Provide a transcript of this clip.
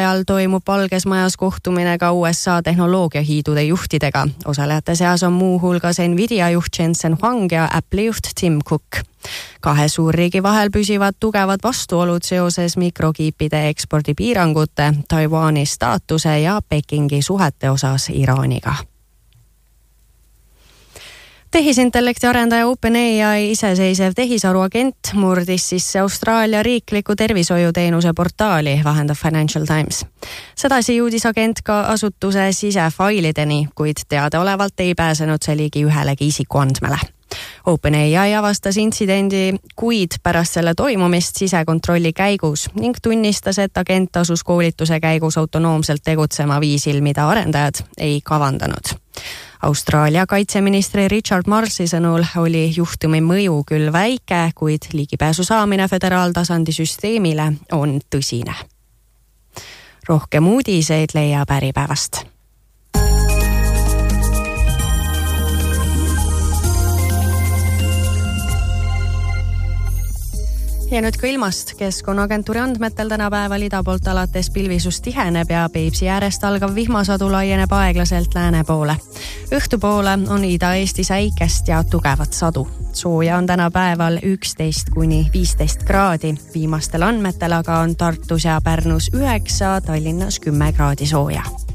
ajal toimub Valges Majas kohtumine ka USA tehnoloogiahiidude juhtidega. Osalejate seas on muuhulgas Nvidia juht Jensen Huang ja Apple'i juht Tim Cook. Kahe suurriigi vahel püsivad tugevad vastuolud seoses mikrokiipide ekspordipiirangute, Taiwani staatuse ja Pekingi suhete osas Iraaniga. Tehisintellekti arendaja OpenAI iseseisev tehisaruagent murdis sisse Austraalia riikliku tervishoiuteenuse portaali, vahendab Financial Times. Sedasi jõudis agent ka asutuse sisefailideni, kuid teadaolevalt ei pääsenud see ligi ühelegi isikuandmele. OpenAI avastas intsidendi kuid pärast selle toimumist sisekontrolli käigus ning tunnistas, et agent asus koolituse käigus autonoomselt tegutsema viisil, mida arendajad ei kavandanud. Austraalia kaitseministri Richard Marsi sõnul oli juhtumi mõju küll väike, kuid ligipääsu saamine föderaaltasandi süsteemile on tõsine. Rohkem uudiseid leiab Äripäevast. Ja nüüd ka ilmast. Keskkonnaagentuuri andmetel tänapäeval ida poolt alates pilvisus tiheneb ja Peipsi äärest algav vihmasadu laieneb aeglaselt lääne poole. Õhtupoole on Ida-Eestis äikest ja tugevat sadu. Sooja on tänapäeval 11–15 kraadi. Viimastel andmetel aga on Tartus ja Pärnus 9, Tallinnas 10 kraadi sooja.